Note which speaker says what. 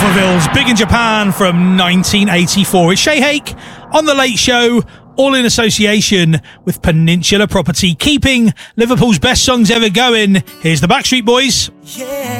Speaker 1: Somerville's Big in Japan from 1984. It's Shay Hake on The Late Show, all in association with Peninsula Property, keeping Liverpool's best songs ever going. Here's the Backstreet Boys.
Speaker 2: Yeah.